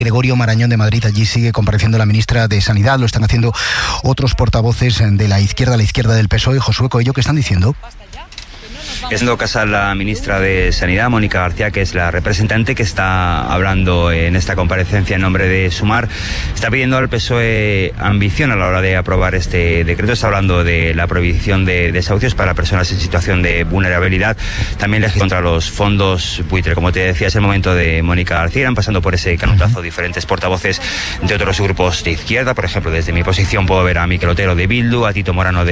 Gregorio Marañón de Madrid. Allí sigue compareciendo la ministra de Sanidad, lo están haciendo otros portavoces de la izquierda del PSOE. Josué Coello, ¿qué están diciendo? Haciendo caso a la ministra de Sanidad, Mónica García, que es la representante que está hablando en esta comparecencia en nombre de Sumar, está pidiendo al PSOE ambición a la hora de aprobar este decreto. Está hablando de la prohibición de desahucios para personas en situación de vulnerabilidad, también contra los fondos buitre. Como te decía, es el momento de Mónica García. Irán pasando por ese canotazo diferentes portavoces de otros grupos de izquierda. Por ejemplo, desde mi posición puedo ver a Mikel Otero de Bildu, a Tito Morano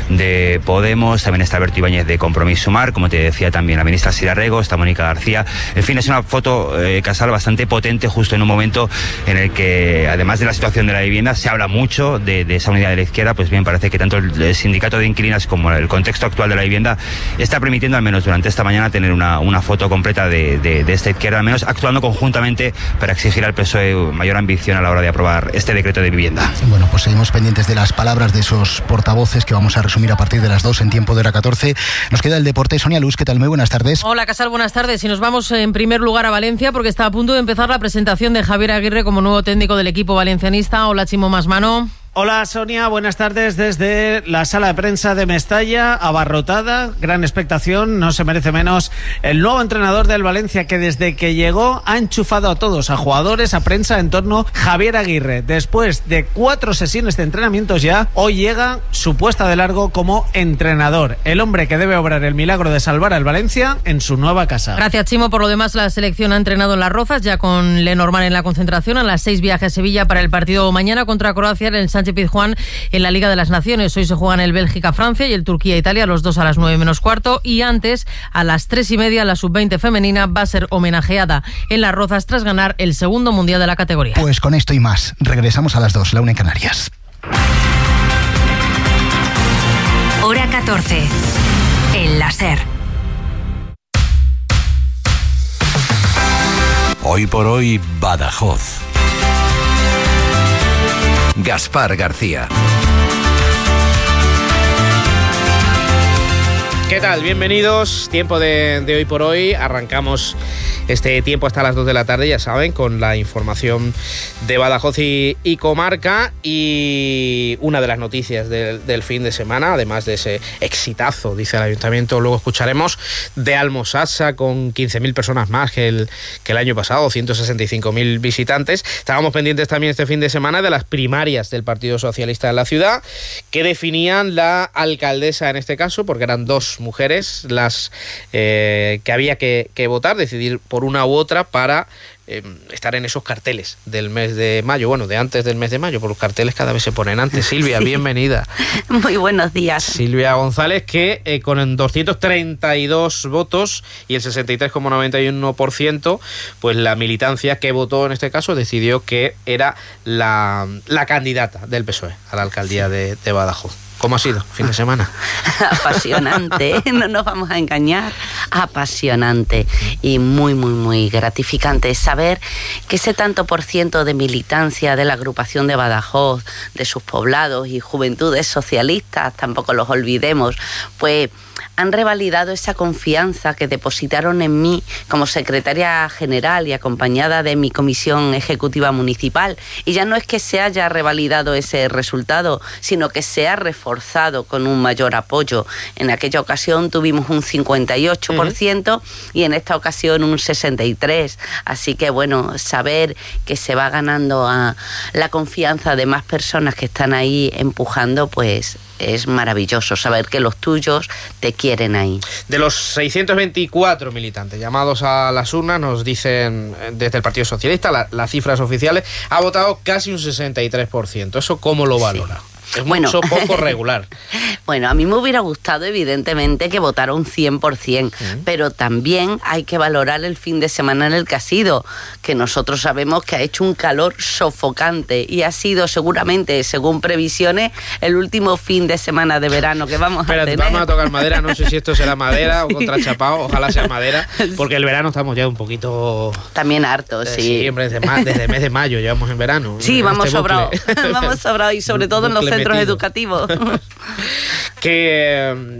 de Podemos, también está Alberto Ibáñez de Compromís Sumar, como te decía también la ministra Sira Rego, está Mónica García. En fin, es una foto, Casal, bastante potente, justo en un momento en el que, además de la situación de la vivienda, se habla mucho de esa unidad de la izquierda. Pues bien, parece que tanto el sindicato de inquilinas como el contexto actual de la vivienda está permitiendo, al menos durante esta mañana, tener una foto completa de esta izquierda, al menos actuando conjuntamente para exigir al PSOE mayor ambición a la hora de aprobar este decreto de vivienda. Bueno, pues seguimos pendientes de las palabras de esos portavoces que vamos a resumir a partir de las 2 en tiempo de hora 14. Nos queda el deporte. Sonia Luz, ¿qué tal? Muy buenas tardes. Hola, Casal, buenas tardes. Y nos vamos en primer lugar a Valencia porque está a punto de empezar la presentación de Javier Aguirre como nuevo técnico del equipo valencianista. Hola, Chimo Masmano. Hola, Sonia, buenas tardes desde la sala de prensa de Mestalla, abarrotada, gran expectación, no se merece menos el nuevo entrenador del Valencia, que desde que llegó ha enchufado a todos, a jugadores, a prensa, en torno a Javier Aguirre. Después de 4 sesiones de entrenamientos ya, hoy llega su puesta de largo como entrenador, el hombre que debe obrar el milagro de salvar al Valencia en su nueva casa. Gracias, Chimo. Por lo demás, la selección ha entrenado en Las Rozas, ya con Lenormand en la concentración. A las 6 viaje a Sevilla para el partido mañana contra Croacia en el Sánchez Pizjuán en la Liga de las Naciones. Hoy se juegan el Bélgica-Francia y el Turquía-Italia, los dos a las 9 menos cuarto, y antes a las 3:30 la sub-20 femenina va a ser homenajeada en Las Rozas tras ganar el segundo mundial de la categoría. Pues con esto y más, regresamos a las 2, la 1 en Canarias. Hora 14, en la SER. Hoy por hoy, Badajoz. Gaspar García. ¿Qué tal? Bienvenidos. Tiempo de hoy por hoy. Arrancamos este tiempo hasta las 2 de la tarde, ya saben, con la información de Badajoz y comarca. Y una de las noticias del fin de semana, además de ese exitazo, dice el ayuntamiento, luego escucharemos, de Almosasa, con 15.000 personas más que el año pasado, 165.000 visitantes. Estábamos pendientes también este fin de semana de las primarias del Partido Socialista en la ciudad, que definían la alcaldesa en este caso, porque eran 2 mujeres las que había que votar, decidir por una u otra para estar en esos carteles del mes de mayo, bueno, de antes del mes de mayo, porque los carteles cada vez se ponen antes. Silvia, bienvenida. Muy buenos días. Silvia González, que con 232 votos y el 63,91%, pues la militancia que votó en este caso decidió que era la candidata del PSOE a la alcaldía de Badajoz. ¿Cómo ha sido fin de semana? Apasionante, no nos vamos a engañar, apasionante y muy, muy, muy gratificante saber que ese tanto por ciento de militancia de la agrupación de Badajoz, de sus poblados y juventudes socialistas, tampoco los olvidemos, pues han revalidado esa confianza que depositaron en mí como secretaria general y acompañada de mi comisión ejecutiva municipal. Y ya no es que se haya revalidado ese resultado, sino que se ha reforzado con un mayor apoyo. En aquella ocasión tuvimos un 58% y en esta ocasión un 63%. Así que bueno, saber que se va ganando a la confianza de más personas que están ahí empujando, pues es maravilloso saber que los tuyos te quieren ahí. De los 624 militantes llamados a las urnas, nos dicen desde el Partido Socialista, las cifras oficiales, ha votado casi un 63%. ¿Eso cómo lo valora? Sí. Es mucho poco regular. Bueno, a mí me hubiera gustado, evidentemente, que votara un 100%, pero también hay que valorar el fin de semana en el que ha sido, que nosotros sabemos que ha hecho un calor sofocante y ha sido seguramente, según previsiones, el último fin de semana de verano que vamos a tener. Vamos a tocar madera, no sé si esto será madera o contrachapado, ojalá sea madera, porque el verano estamos ya un poquito... También hartos, sí. Siempre desde el mes de mayo llevamos en verano. Sí, vamos sobrados, vamos sobrados y sobre todo en los centros educativos. Que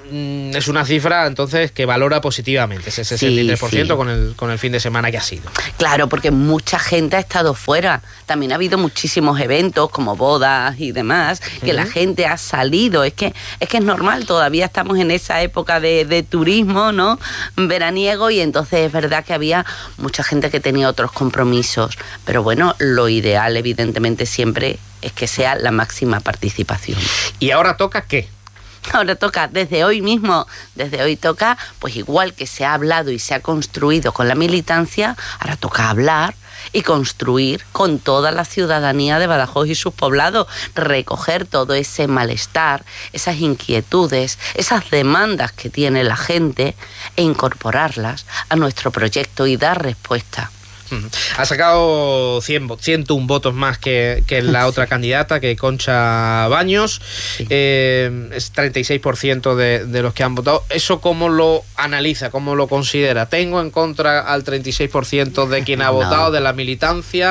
es una cifra entonces que valora positivamente ese 63% con el fin de semana que ha sido. Claro, porque mucha gente ha estado fuera. También ha habido muchísimos eventos como bodas y demás, que la gente ha salido. Es que es normal, todavía estamos en esa época de turismo, ¿no? Veraniego, y entonces es verdad que había mucha gente que tenía otros compromisos. Pero bueno, lo ideal evidentemente siempre es que sea la máxima participación. ¿Y ahora toca qué? Ahora toca, desde hoy mismo, pues igual que se ha hablado y se ha construido con la militancia, ahora toca hablar y construir con toda la ciudadanía de Badajoz y sus poblados, recoger todo ese malestar, esas inquietudes, esas demandas que tiene la gente e incorporarlas a nuestro proyecto y dar respuesta. Ha sacado 101 votos más que la otra candidata, que Concha Baños. Sí. Es 36% de los que han votado. ¿Eso cómo lo analiza, cómo lo considera? ¿Tengo en contra al 36% de quien ha votado, de la militancia?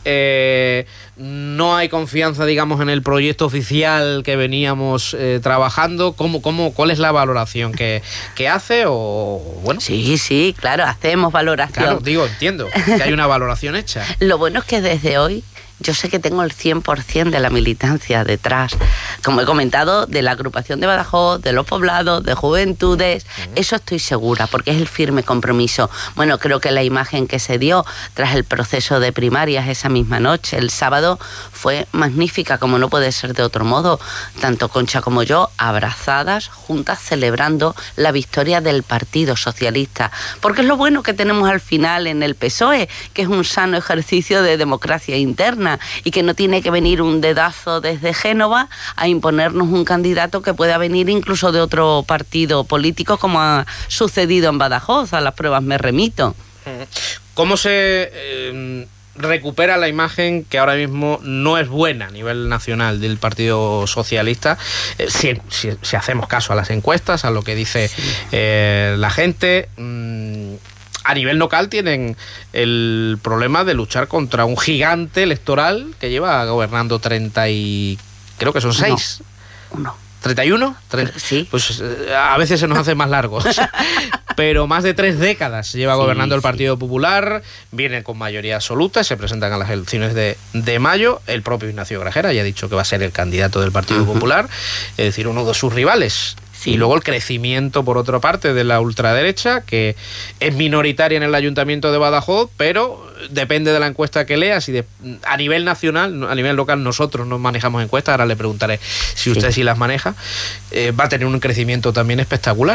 ¿No hay confianza, digamos, en el proyecto oficial que veníamos trabajando? ¿Cuál es la valoración que hace? O bueno. Sí, claro, hacemos valoración. Claro, entiendo que hay una valoración hecha. Lo bueno es que desde hoy yo sé que tengo el 100% de la militancia detrás. Como he comentado, de la agrupación de Badajoz, de los poblados, de juventudes, eso estoy segura, porque es el firme compromiso. Bueno, creo que la imagen que se dio tras el proceso de primarias esa misma noche, el sábado, fue magnífica, como no puede ser de otro modo. Tanto Concha como yo, abrazadas, juntas, celebrando la victoria del Partido Socialista. Porque es lo bueno que tenemos al final en el PSOE, que es un sano ejercicio de democracia interna, y que no tiene que venir un dedazo desde Génova a imponernos un candidato que pueda venir incluso de otro partido político, como ha sucedido en Badajoz. A las pruebas me remito. ¿Cómo se recupera la imagen que ahora mismo no es buena a nivel nacional del Partido Socialista? Si hacemos caso a las encuestas, a lo que dice la gente. A nivel local tienen el problema de luchar contra un gigante electoral que lleva gobernando 30 y... creo que son 6. Uno. ¿31? Sí. Pues a veces se nos hace más largo. Pero más de 3 décadas lleva gobernando el Partido Popular, viene con mayoría absoluta, se presentan a las elecciones de mayo. El propio Ignacio Grajera ya ha dicho que va a ser el candidato del Partido Popular, es decir, uno de sus rivales. Sí. Y luego el crecimiento, por otra parte, de la ultraderecha, que es minoritaria en el Ayuntamiento de Badajoz, pero depende de la encuesta que leas. Y a nivel nacional, a nivel local, nosotros no manejamos encuestas. Ahora le preguntaré si usted sí las maneja. Va a tener un crecimiento también espectacular.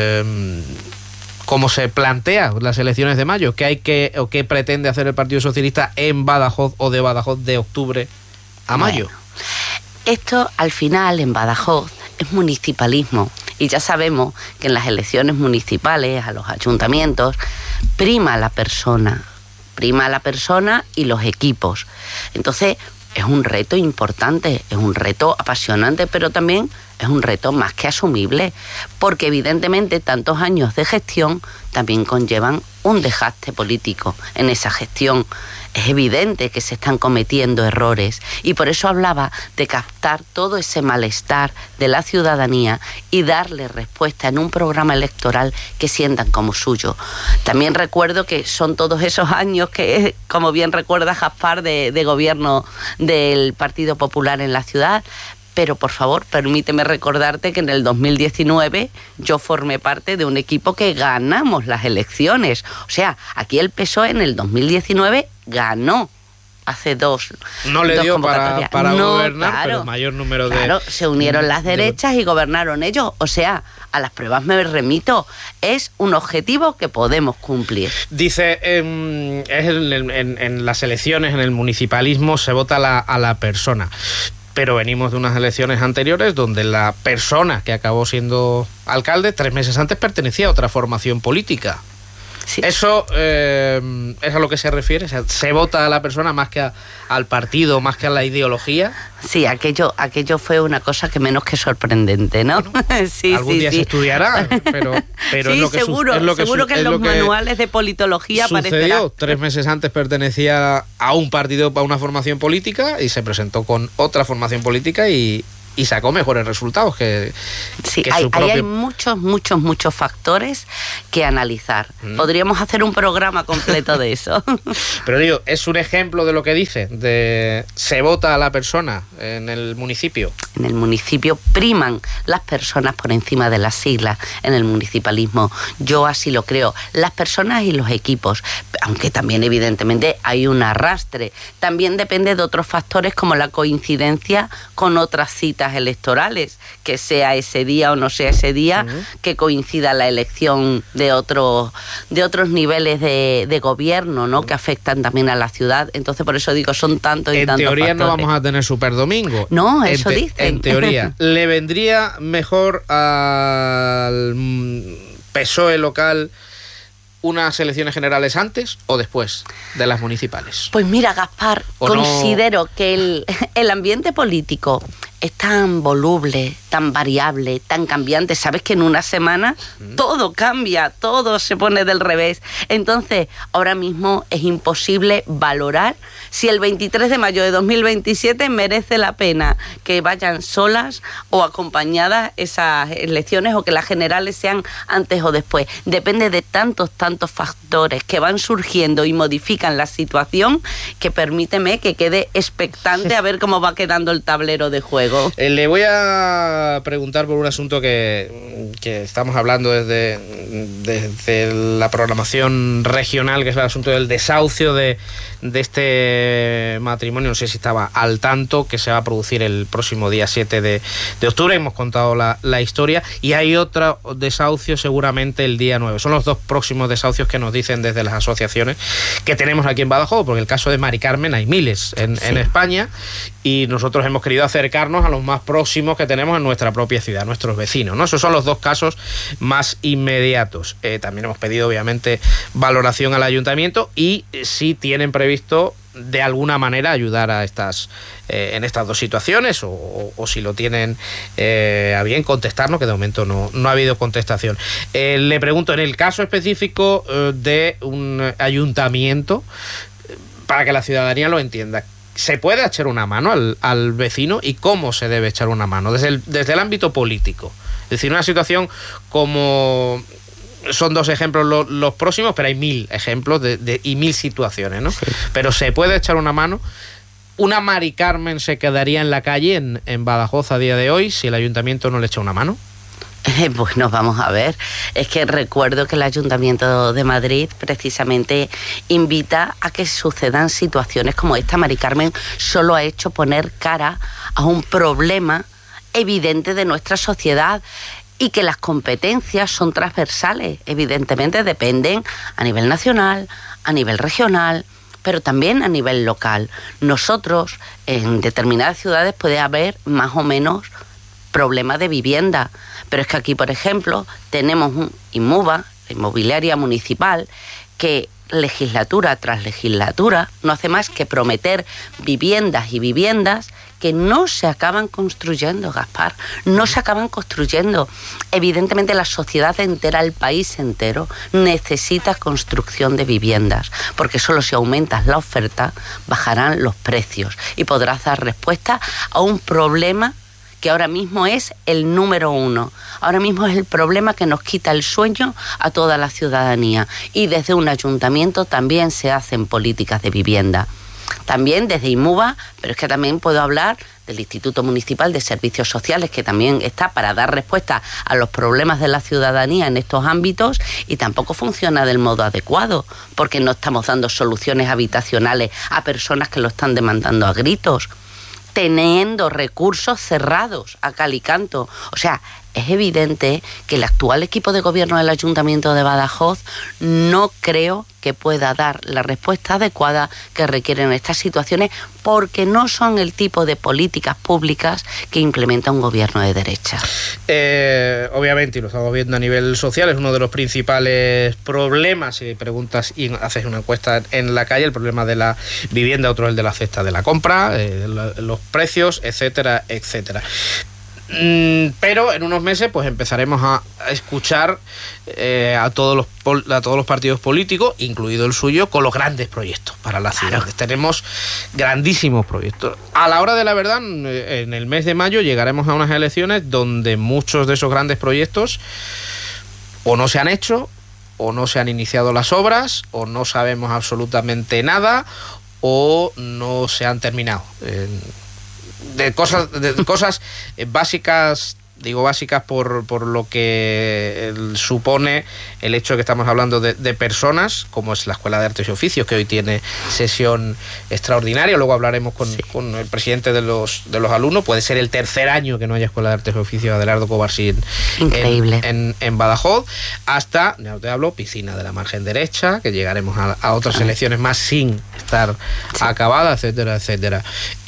¿Cómo se plantea las elecciones de mayo? ¿Qué pretende hacer el Partido Socialista en Badajoz o de Badajoz de octubre a mayo? Bueno, esto al final en Badajoz es municipalismo, y ya sabemos que en las elecciones municipales, a los ayuntamientos, prima la persona y los equipos. Entonces es un reto importante, es un reto apasionante, pero también es un reto más que asumible, porque evidentemente tantos años de gestión también conllevan un desgaste político en esa gestión. Es evidente que se están cometiendo errores, y por eso hablaba de captar todo ese malestar de la ciudadanía y darle respuesta en un programa electoral que sientan como suyo. También recuerdo que son todos esos años que, como bien recuerda Gaspar, de gobierno del Partido Popular en la ciudad. Pero, por favor, permíteme recordarte que en el 2019 yo formé parte de un equipo que ganamos las elecciones. O sea, aquí el PSOE en el 2019 ganó. Hace dos. No le dio para gobernar, claro, pero mayor número de... Claro, se unieron las derechas y gobernaron ellos. O sea, a las pruebas me remito. Es un objetivo que podemos cumplir. Dice, en las elecciones, en el municipalismo, se vota a la persona. Pero venimos de unas elecciones anteriores donde la persona que acabó siendo alcalde 3 meses antes pertenecía a otra formación política. Sí. ¿Eso es a lo que se refiere? O sea, ¿se vota a la persona más que al partido, más que a la ideología? Sí, aquello fue una cosa que menos que sorprendente, ¿no? Bueno, algún día se estudiará, pero sí, es lo que seguro que en los manuales de politología aparecerá. 3 meses antes pertenecía a un partido, a una formación política, y se presentó con otra formación política y y sacó mejores resultados que su propio... Ahí hay muchos factores que analizar. Podríamos hacer un programa completo de eso. Pero digo, es un ejemplo de lo que dice, de se vota a la persona en el municipio. En el municipio priman las personas por encima de las siglas en el municipalismo. Yo así lo creo. Las personas y los equipos, aunque también evidentemente hay un arrastre. También depende de otros factores como la coincidencia con otras citas electorales, que sea ese día o no sea ese día, que coincida la elección de otros niveles de gobierno, ¿no? Que afectan también a la ciudad. Entonces, por eso digo, son tantos y tantos factores. En teoría no vamos a tener Superdomingo. No, eso dicen. En teoría. ¿Le vendría mejor al PSOE local unas elecciones generales antes o después de las municipales? Pues mira, Gaspar, considero que el ambiente político es tan voluble, tan variable, tan cambiante. Sabes que en una semana todo cambia, todo se pone del revés. Entonces, ahora mismo es imposible valorar si el 23 de mayo de 2027 merece la pena que vayan solas o acompañadas esas elecciones, o que las generales sean antes o después. Depende de tantos factores que van surgiendo y modifican la situación, que permíteme que quede expectante a ver cómo va quedando el tablero de juego. Le voy a preguntar por un asunto que estamos hablando desde la programación regional, que es el asunto del desahucio de este matrimonio. No sé si estaba al tanto, que se va a producir el próximo día 7 de octubre. Hemos contado la historia, y hay otro desahucio seguramente el día 9. Son los dos próximos desahucios que nos dicen desde las asociaciones que tenemos aquí en Badajoz, porque el caso de Mari Carmen hay miles en España, y nosotros hemos querido acercarnos a los más próximos que tenemos en nuestra propia ciudad, nuestros vecinos, ¿no? Esos son los dos casos más inmediatos. También hemos pedido, obviamente, valoración al ayuntamiento, y si tienen previsto de alguna manera ayudar a en estas dos situaciones, o si lo tienen a bien contestarnos, que de momento no ha habido contestación. Le pregunto, en el caso específico de un ayuntamiento, para que la ciudadanía lo entienda, ¿se puede echar una mano al vecino, y cómo se debe echar una mano desde el ámbito político? Es decir, una situación como... Son dos ejemplos los próximos, pero hay 1000 ejemplos y 1000 situaciones, ¿no? Sí. Pero ¿se puede echar una mano? ¿Una Mari Carmen se quedaría en la calle en Badajoz a día de hoy si el ayuntamiento no le echa una mano? Bueno, vamos a ver. Es que recuerdo que el Ayuntamiento de Madrid precisamente invita a que sucedan situaciones como esta. Mari Carmen solo ha hecho poner cara a un problema evidente de nuestra sociedad, y que las competencias son transversales. Evidentemente dependen a nivel nacional, a nivel regional, pero también a nivel local. Nosotros, en determinadas ciudades puede haber más o menos problemas de vivienda, pero es que aquí, por ejemplo, tenemos un INMUVA, la inmobiliaria municipal, que legislatura tras legislatura no hace más que prometer viviendas y viviendas que no se acaban construyendo, Gaspar, no se acaban construyendo. Evidentemente la sociedad entera, el país entero, necesita construcción de viviendas, porque solo si aumentas la oferta bajarán los precios y podrás dar respuesta a un problema que ahora mismo es el número 1. Ahora mismo es el problema que nos quita el sueño a toda la ciudadanía. Y desde un ayuntamiento también se hacen políticas de vivienda. También desde INMUVA, pero es que también puedo hablar del Instituto Municipal de Servicios Sociales, que también está para dar respuesta a los problemas de la ciudadanía en estos ámbitos, y tampoco funciona del modo adecuado, porque no estamos dando soluciones habitacionales a personas que lo están demandando a gritos, teniendo recursos cerrados a cal y canto. O sea, es evidente que el actual equipo de gobierno del Ayuntamiento de Badajoz no creo que pueda dar la respuesta adecuada que requieren estas situaciones, porque no son el tipo de políticas públicas que implementa un gobierno de derecha. Obviamente, y lo estamos viendo a nivel social, es uno de los principales problemas. Si preguntas y haces una encuesta en la calle, el problema de la vivienda, otro es el de la cesta de la compra, los precios, etcétera, etcétera. Pero en unos meses pues empezaremos a escuchar a todos los partidos políticos, incluido el suyo, con los grandes proyectos para la ciudad. Tenemos grandísimos proyectos. A la hora de la verdad, en el mes de mayo llegaremos a unas elecciones donde muchos de esos grandes proyectos o no se han hecho, o no se han iniciado las obras, o no sabemos absolutamente nada, o no se han terminado. De cosas básicas, digo básicas por lo que supone el hecho de que estamos hablando de personas, como es la Escuela de Artes y Oficios, que hoy tiene sesión extraordinaria. Luego hablaremos con el presidente de los alumnos. Puede ser el tercer año que no haya Escuela de Artes y Oficios, Adelardo Covarsí, en Badajoz. Hasta, ya te hablo, piscina de la margen derecha, que llegaremos a otras elecciones más sin estar acabada, etcétera, etcétera.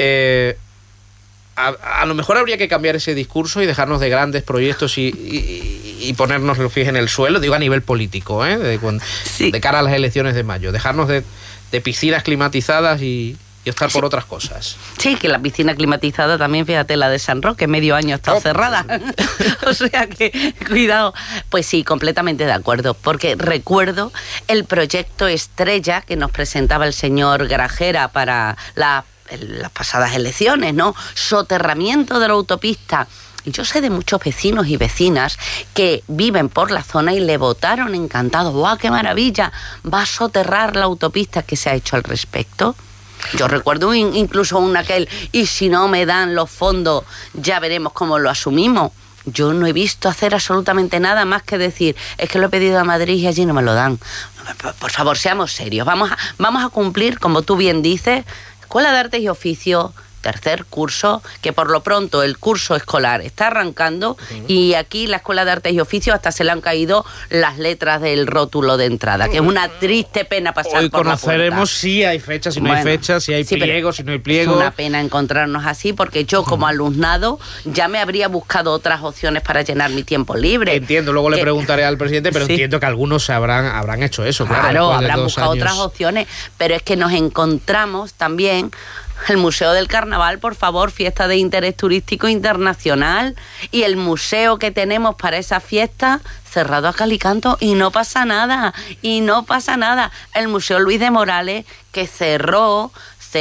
A lo mejor habría que cambiar ese discurso y dejarnos de grandes proyectos y ponernos los pies en el suelo, digo a nivel político, de cara a las elecciones de mayo. Dejarnos de piscinas climatizadas y optar por otras cosas. Sí, que la piscina climatizada también, fíjate, la de San Roque, medio año ha estado cerrada. O sea que, cuidado. Pues sí, completamente de acuerdo, porque recuerdo el proyecto estrella que nos presentaba el señor Grajera para las pasadas elecciones, ¿no? Soterramiento de la autopista. Y yo sé de muchos vecinos y vecinas que viven por la zona y le votaron encantados. ¡Guau, qué maravilla! Va a soterrar la autopista. ¿Qué se ha hecho al respecto? Yo recuerdo incluso aquel, y si no me dan los fondos, ya veremos cómo lo asumimos. Yo no he visto hacer absolutamente nada más que decir, es que lo he pedido a Madrid y allí no me lo dan. Por favor, seamos serios. Vamos a cumplir, como tú bien dices, Escuela de Artes y Oficios, tercer curso, que por lo pronto el curso escolar está arrancando y aquí la Escuela de Artes y Oficios hasta se le han caído las letras del rótulo de entrada, que es una triste pena pasar hoy por la puerta. Hoy conoceremos si hay fechas, si no hay fechas, si hay pliegos, si no hay pliegos. Es una pena encontrarnos así, porque yo como alumnado ya me habría buscado otras opciones para llenar mi tiempo libre. Entiendo, luego le preguntaré al presidente, pero entiendo que algunos habrán hecho eso. Claro, habrán buscado otras opciones, pero es que nos encontramos también el Museo del Carnaval, por favor, fiesta de interés turístico internacional, y el museo que tenemos para esa fiesta cerrado a cal y canto, y no pasa nada. El Museo Luis de Morales, que cerró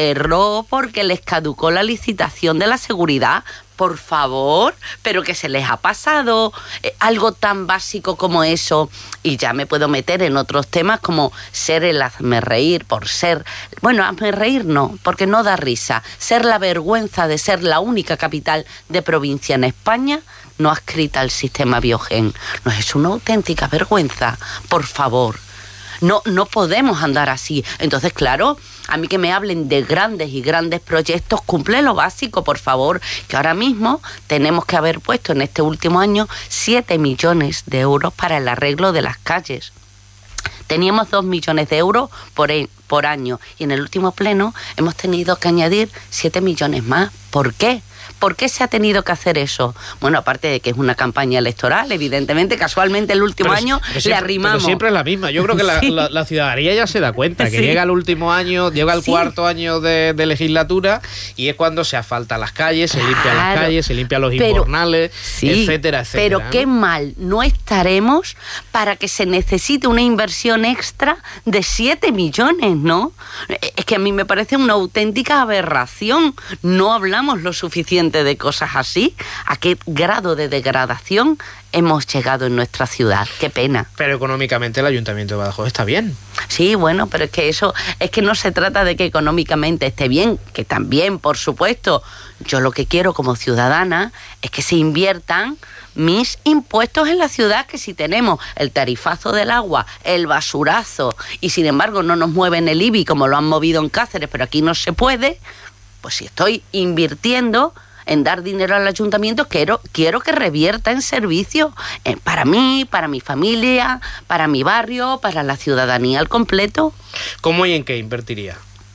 porque les caducó la licitación de la seguridad. Por favor, pero que se les ha pasado algo tan básico como eso. Y ya me puedo meter en otros temas como ser el hazmerreír por ser... Bueno, hazmerreír no, porque no da risa. Ser la vergüenza de ser la única capital de provincia en España no adscrita al sistema Biogen. No, es una auténtica vergüenza. Por favor. No podemos andar así. Entonces, claro, a mí que me hablen de grandes y grandes proyectos, cumple lo básico, por favor, que ahora mismo tenemos que haber puesto en este último año 7 millones de euros para el arreglo de las calles. Teníamos 2 millones de euros por año y en el último pleno hemos tenido que añadir 7 millones más. ¿Por qué? ¿Por qué se ha tenido que hacer eso? Bueno, aparte de que es una campaña electoral, evidentemente, casualmente el último año le arrimamos. Pero siempre es la misma. Yo creo que la ciudadanía ya se da cuenta que llega el último año, llega el cuarto año de legislatura y es cuando se asfaltan las calles, se limpian las calles, se limpian los invernales, etcétera, etcétera. Pero qué mal no estaremos para que se necesite una inversión extra de 7 millones, ¿no? Es que a mí me parece una auténtica aberración. No hablamos lo suficiente de cosas así. ¿A qué grado de degradación hemos llegado en nuestra ciudad? Qué pena. Pero económicamente el Ayuntamiento de Badajoz está bien. Sí, bueno, pero es que no se trata de que económicamente esté bien, que también, por supuesto. Yo lo que quiero como ciudadana es que se inviertan mis impuestos en la ciudad, que si tenemos el tarifazo del agua, el basurazo, y sin embargo no nos mueven el IBI como lo han movido en Cáceres, pero aquí no se puede, pues si estoy invirtiendo en dar dinero al ayuntamiento, quiero que revierta en servicio para mí, para mi familia, para mi barrio, para la ciudadanía al completo. ¿Cómo y en qué invertiría?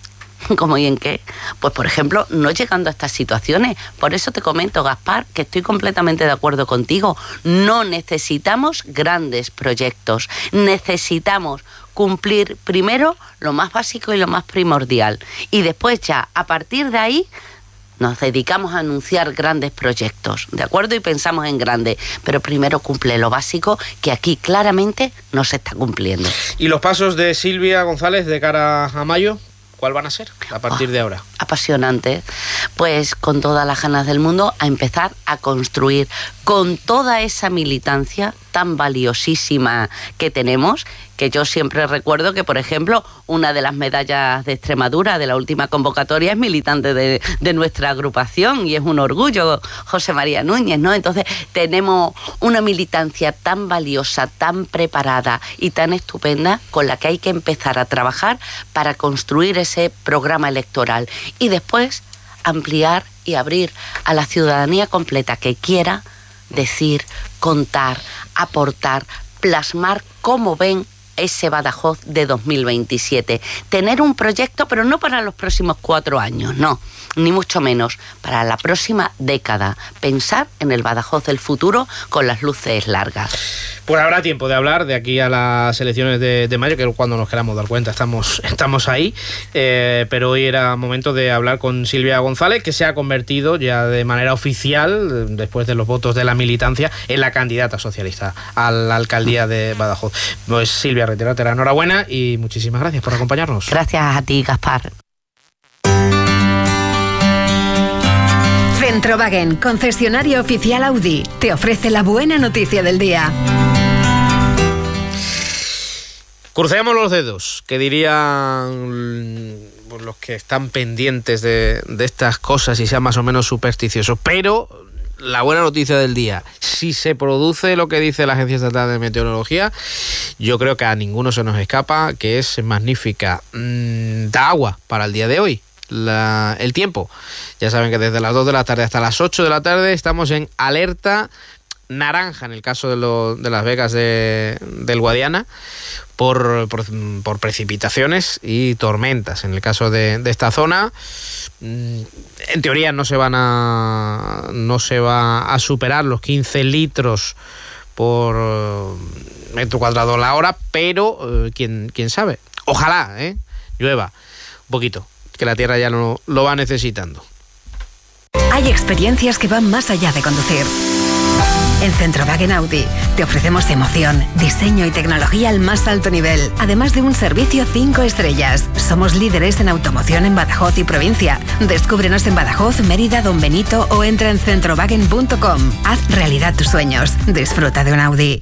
¿Cómo y en qué? Pues, por ejemplo, no llegando a estas situaciones. Por eso te comento, Gaspar, que estoy completamente de acuerdo contigo. No necesitamos grandes proyectos. Necesitamos cumplir primero lo más básico y lo más primordial. Y después ya, a partir de ahí, nos dedicamos a anunciar grandes proyectos, ¿de acuerdo? Y pensamos en grande, pero primero cumple lo básico, que aquí claramente no se está cumpliendo. ¿Y los pasos de Silvia González de cara a mayo? ¿Cuál van a ser a partir de ahora? Apasionante. Pues con todas las ganas del mundo a empezar a construir con toda esa militancia tan valiosísima que tenemos, que yo siempre recuerdo que, por ejemplo, una de las medallas de Extremadura de la última convocatoria es militante de nuestra agrupación y es un orgullo, José María Núñez, ¿no? Entonces tenemos una militancia tan valiosa, tan preparada y tan estupenda con la que hay que empezar a trabajar para construir ese programa electoral y después ampliar y abrir a la ciudadanía completa que quiera decir, contar, aportar, plasmar cómo ven ese Badajoz de 2027. Tener un proyecto, pero no para los próximos 4 años, no, ni mucho menos, para la próxima década. Pensar en el Badajoz del futuro con las luces largas. Pues habrá tiempo de hablar de aquí a las elecciones de mayo, que cuando nos queramos dar cuenta estamos ahí, pero hoy era momento de hablar con Silvia González, que se ha convertido ya de manera oficial, después de los votos de la militancia, en la candidata socialista a la alcaldía de Badajoz. Pues Silvia, reiterarte la enhorabuena y muchísimas gracias por acompañarnos. Gracias a ti, Gaspar. Centrowagen, concesionario oficial Audi, te ofrece la buena noticia del día. Crucemos los dedos, que dirían los que están pendientes de estas cosas y sean más o menos supersticiosos. Pero la buena noticia del día, si se produce lo que dice la Agencia Estatal de Meteorología, yo creo que a ninguno se nos escapa, que es magnífica. Da agua para el día de hoy. El tiempo. Ya saben que desde las 2 de la tarde hasta las 8 de la tarde estamos en alerta naranja en el caso de Las Vegas del Guadiana por precipitaciones y tormentas. En el caso de esta zona, en teoría no se va a superar los 15 litros por metro cuadrado a la hora, pero quién sabe. Ojalá llueva un poquito, que la tierra ya no lo va necesitando. Hay experiencias que van más allá de conducir. En Centrowagen Audi te ofrecemos emoción, diseño y tecnología al más alto nivel, además de un servicio 5 estrellas. Somos líderes en automoción en Badajoz y provincia. Descúbrenos en Badajoz, Mérida, Don Benito o entra en centrowagen.com. Haz realidad tus sueños. Disfruta de un Audi.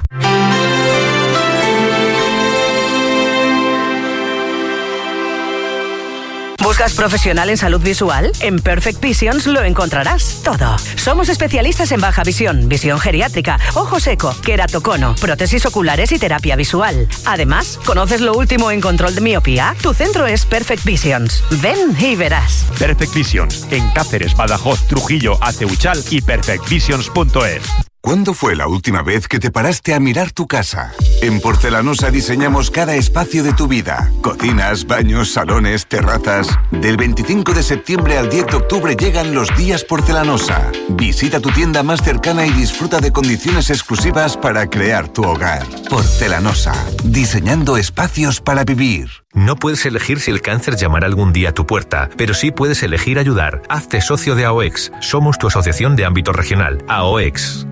¿Buscas profesional en salud visual? En Perfect Visions lo encontrarás todo. Somos especialistas en baja visión, visión geriátrica, ojo seco, queratocono, prótesis oculares y terapia visual. Además, ¿conoces lo último en control de miopía? Tu centro es Perfect Visions. Ven y verás. Perfect Visions, en Cáceres, Badajoz, Trujillo, Aceuchal y perfectvisions.es. ¿Cuándo fue la última vez que te paraste a mirar tu casa? En Porcelanosa diseñamos cada espacio de tu vida. Cocinas, baños, salones, terrazas. Del 25 de septiembre al 10 de octubre llegan los días Porcelanosa. Visita tu tienda más cercana y disfruta de condiciones exclusivas para crear tu hogar. Porcelanosa, diseñando espacios para vivir. No puedes elegir si el cáncer llamará algún día a tu puerta, pero sí puedes elegir ayudar. Hazte socio de AOEX. Somos tu asociación de ámbito regional. AOEX.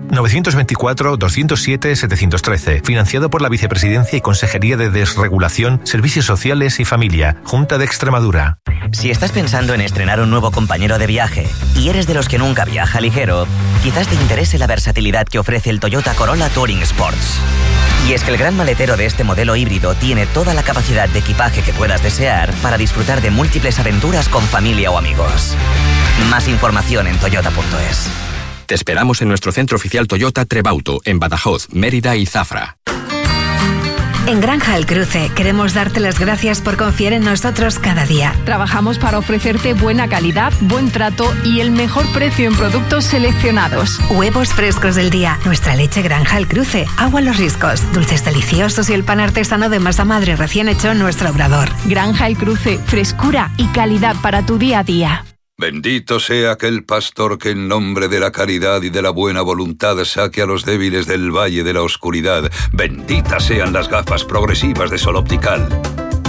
924-207-713. Financiado por la Vicepresidencia y Consejería de Desregulación, Servicios Sociales y Familia, Junta de Extremadura. Si estás pensando en estrenar un nuevo compañero de viaje y eres de los que nunca viaja ligero, quizás te interese la versatilidad que ofrece el Toyota Corolla Touring Sports. Y es que el gran maletero de este modelo híbrido tiene toda la capacidad de equipaje que puedas desear para disfrutar de múltiples aventuras con familia o amigos. Más información en toyota.es. Te esperamos en nuestro centro oficial Toyota Trebauto, en Badajoz, Mérida y Zafra. En Granja El Cruce queremos darte las gracias por confiar en nosotros cada día. Trabajamos para ofrecerte buena calidad, buen trato y el mejor precio en productos seleccionados. Huevos frescos del día, nuestra leche Granja El Cruce, agua Los Riscos, dulces deliciosos y el pan artesano de masa madre recién hecho en nuestro obrador. Granja El Cruce, frescura y calidad para tu día a día. Bendito sea aquel pastor que en nombre de la caridad y de la buena voluntad saque a los débiles del valle de la oscuridad. Benditas sean las gafas progresivas de Sol Optical.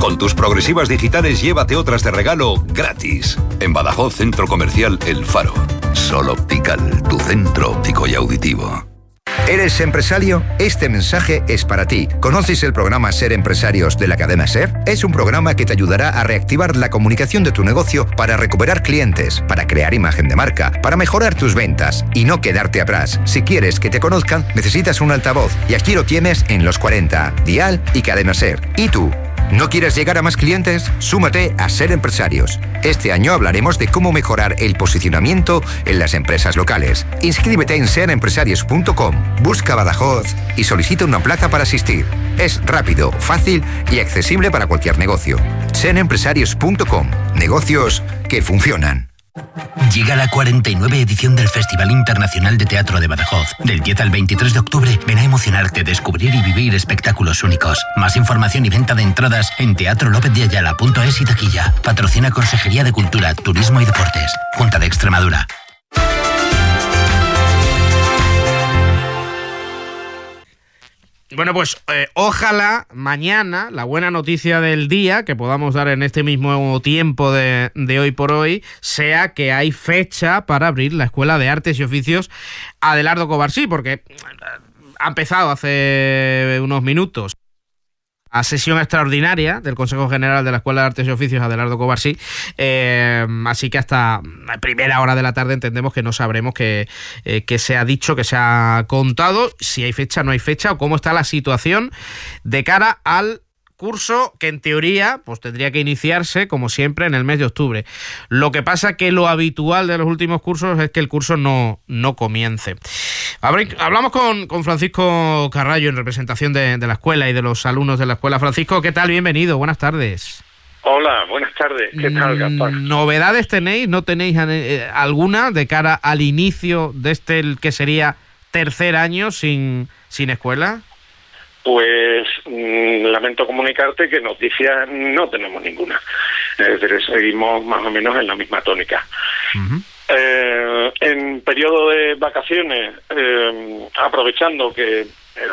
Con tus progresivas digitales llévate otras de regalo gratis. En Badajoz, Centro Comercial El Faro. Sol Optical, tu centro óptico y auditivo. ¿Eres empresario? Este mensaje es para ti. ¿Conoces el programa Ser Empresarios de la cadena SER? Es un programa que te ayudará a reactivar la comunicación de tu negocio para recuperar clientes, para crear imagen de marca, para mejorar tus ventas y no quedarte atrás. Si quieres que te conozcan, necesitas un altavoz y aquí lo tienes en Los 40, Dial y Cadena SER. ¿Y tú? ¿No quieres llegar a más clientes? Súmate a Ser Empresarios. Este año hablaremos de cómo mejorar el posicionamiento en las empresas locales. Inscríbete en serempresarios.com, busca Badajoz y solicita una plaza para asistir. Es rápido, fácil y accesible para cualquier negocio. serempresarios.com, negocios que funcionan. Llega la 49 edición del Festival Internacional de Teatro de Badajoz. Del 10 al 23 de octubre, ven a emocionarte, descubrir y vivir espectáculos únicos. Más información y venta de entradas en teatrolopezdeayala.es y taquilla. Patrocina Consejería de Cultura, Turismo y Deportes. Junta de Extremadura. Bueno, pues ojalá mañana la buena noticia del día que podamos dar en este mismo tiempo de hoy por hoy sea que hay fecha para abrir la Escuela de Artes y Oficios Adelardo Covarsí, porque ha empezado hace unos minutos a sesión extraordinaria del Consejo General de la Escuela de Artes y Oficios Adelardo Covarsí, así que hasta primera hora de la tarde entendemos que no sabremos qué se ha dicho, que se ha contado, si hay fecha, no hay fecha, o cómo está la situación de cara al curso que en teoría pues tendría que iniciarse como siempre en el mes de octubre. Lo que pasa que lo habitual de los últimos cursos es que el curso no comience. Hablamos con Francisco Carrallo en representación de la escuela y de los alumnos de la escuela. Francisco, ¿qué tal? Bienvenido, buenas tardes. Hola, buenas tardes. ¿Qué tal, Gaspar? ¿Novedades tenéis? ¿No tenéis alguna de cara al inicio de el que sería tercer año sin escuela? Pues lamento comunicarte que noticias no tenemos ninguna. Es decir, seguimos más o menos en la misma tónica. En periodo de vacaciones, aprovechando que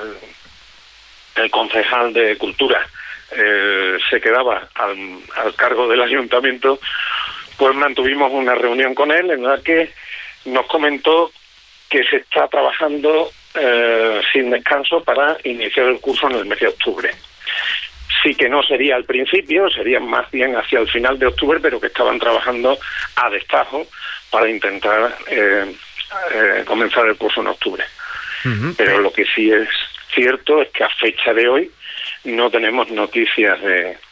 el concejal de Cultura se quedaba al cargo del ayuntamiento, pues mantuvimos una reunión con él en la que nos comentó que se está trabajando sin descanso para iniciar el curso en el mes de octubre. Sí que no sería al principio, sería más bien hacia el final de octubre, pero que estaban trabajando a destajo para intentar comenzar el curso en octubre. Pero lo que sí es cierto es que a fecha de hoy no tenemos noticias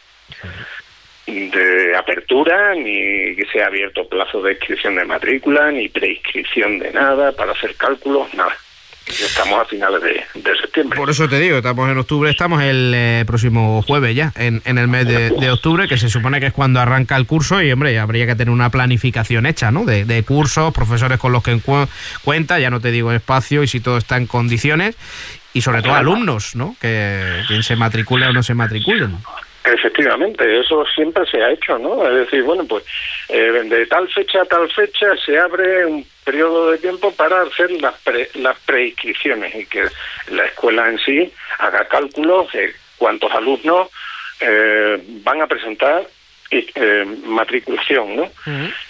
de apertura, ni que se ha abierto plazo de inscripción de matrícula, ni preinscripción de nada para hacer cálculos, nada. Estamos a finales de septiembre. Por eso te digo, estamos en octubre, estamos el próximo jueves ya, en el mes de octubre, que se supone que es cuando arranca el curso y, hombre, habría que tener una planificación hecha, ¿no? De cursos, profesores con los que cuenta, ya no te digo espacio y si todo está en condiciones, y sobre todo alumnos, ¿no? Que quien se matricule o no se matricule, ¿no? Efectivamente, eso siempre se ha hecho, ¿no? Es decir, bueno, pues de tal fecha a tal fecha se abre un periodo de tiempo para hacer las preinscripciones y que la escuela en sí haga cálculos de cuántos alumnos van a presentar matriculación, ¿no?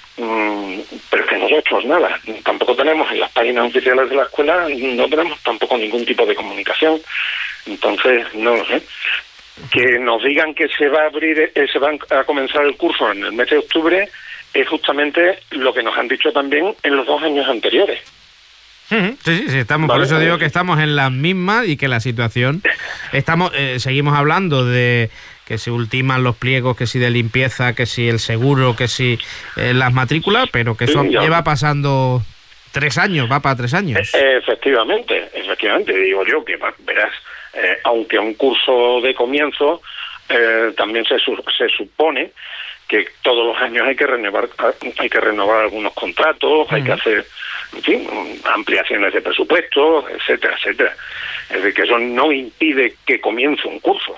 Pero es que nosotros nada, tampoco tenemos en las páginas oficiales de la escuela, no tenemos tampoco ningún tipo de comunicación, entonces no lo sé. Que nos digan que se va a abrir, se va a comenzar el curso en el mes de octubre es justamente lo que nos han dicho también en los 2 años anteriores. Sí, estamos, ¿vale? Por eso digo que estamos en las mismas y que la situación seguimos hablando de que se ultiman los pliegos, que si de limpieza, que si el seguro, que si las matrículas, pero que eso lleva pasando 3 años, va para 3 años. Efectivamente, digo yo que verás, aunque un curso de comienzo también se supone que todos los años hay que renovar algunos contratos, hay que hacer, en fin, ampliaciones de presupuesto, etcétera, etcétera. Es decir, que eso no impide que comience un curso.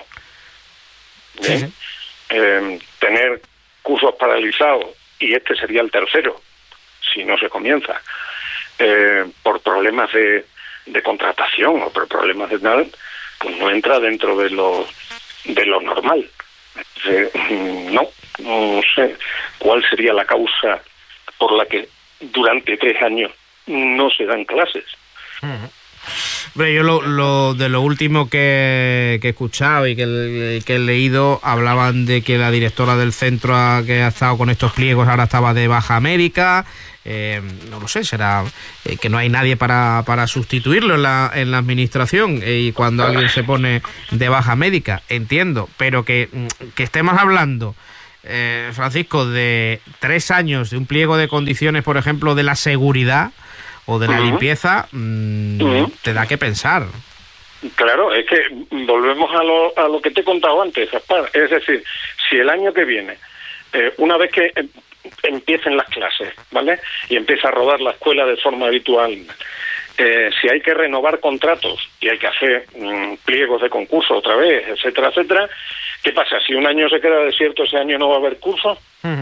Sí. Tener cursos paralizados, y este sería el tercero, si no se comienza, por problemas de contratación o por problemas de tal, pues no entra dentro de lo normal. No sé cuál sería la causa por la que durante 3 años no se dan clases. Hombre, yo lo último que he escuchado y que he leído, hablaban de que la directora del centro que ha estado con estos pliegos ahora estaba de baja médica. No lo sé, será que no hay nadie para sustituirlo en la administración, y cuando alguien se pone de baja médica, entiendo, pero que estemos hablando, Francisco, de 3 años de un pliego de condiciones, por ejemplo, de la seguridad o de la limpieza, te da que pensar. Claro, es que volvemos a lo que te he contado antes, Gaspar. Es decir, si el año que viene, una vez que empiecen las clases, ¿vale?, y empieza a rodar la escuela de forma habitual, si hay que renovar contratos y hay que hacer pliegos de concurso otra vez, etcétera, etcétera, ¿qué pasa? Si un año se queda desierto, ese año no va a haber curso.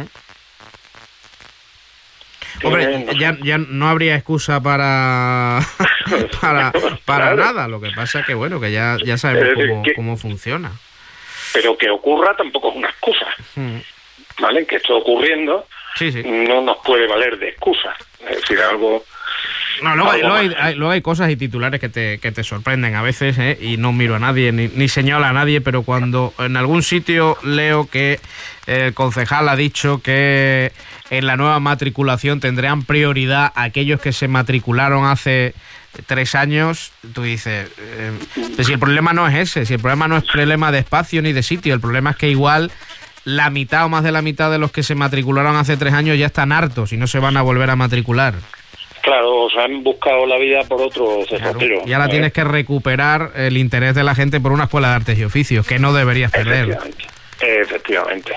Hombre, ya no habría excusa para Claro. nada. Lo que pasa es que, bueno, que ya sabemos cómo funciona. Pero que ocurra tampoco es una excusa. ¿Vale? Que esté ocurriendo no nos puede valer de excusa. Es decir, algo... No, luego hay cosas y titulares que te sorprenden a veces, y no miro a nadie, ni señalo a nadie, pero cuando en algún sitio leo que el concejal ha dicho que en la nueva matriculación tendrán prioridad aquellos que se matricularon hace 3 años, tú dices, si el problema no es ese, si el problema no es problema de espacio ni de sitio, el problema es que igual la mitad o más de la mitad de los que se matricularon hace 3 años ya están hartos y no se van a volver a matricular. Claro, o sea, han buscado la vida por otro derrotero. Y ahora tienes que recuperar el interés de la gente por una escuela de artes y oficios, que no deberías perder. Efectivamente.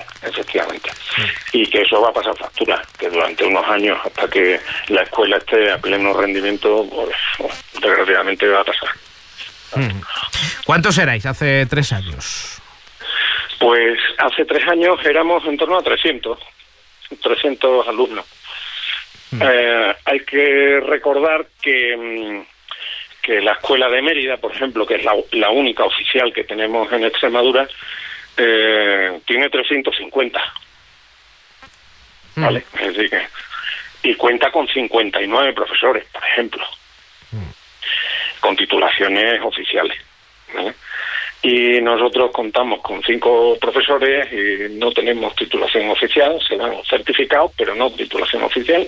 Y que eso va a pasar factura, que durante unos años, hasta que la escuela esté a pleno rendimiento, pues, desgraciadamente va a pasar. ¿Cuántos erais hace 3 años? Pues hace 3 años éramos en torno a 300 alumnos. Hay que recordar que la escuela de Mérida, por ejemplo, que es la única oficial que tenemos en Extremadura, tiene 350. ¿Vale? Es decir y cuenta con 59 profesores, por ejemplo, con titulaciones oficiales, ¿vale? Y nosotros contamos con 5 profesores y no tenemos titulación oficial, se dan certificados, pero no titulación oficial.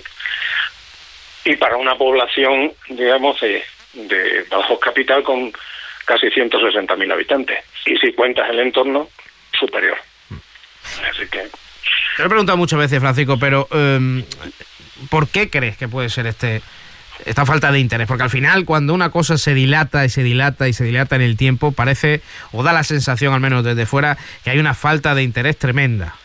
Y para una población, digamos, de Badajoz Capital con casi 160.000 habitantes. Y si cuentas el entorno, superior. Así que... Te lo he preguntado muchas veces, Francisco, pero ¿por qué crees que puede ser esta falta de interés? Porque al final, cuando una cosa se dilata y se dilata y se dilata en el tiempo, parece, o da la sensación, al menos desde fuera, que hay una falta de interés tremenda.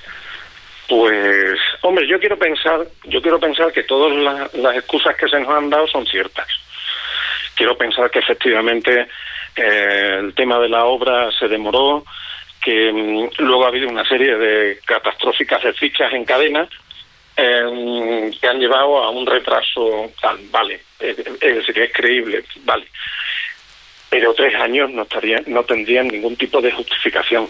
Pues, hombre, yo quiero pensar que todas las excusas que se nos han dado son ciertas. Quiero pensar que efectivamente el tema de la obra se demoró, que luego ha habido una serie de catastróficas desdichas en cadena que han llevado a un retraso tal, vale, es decir, es creíble, vale, pero 3 años no tendrían ningún tipo de justificación.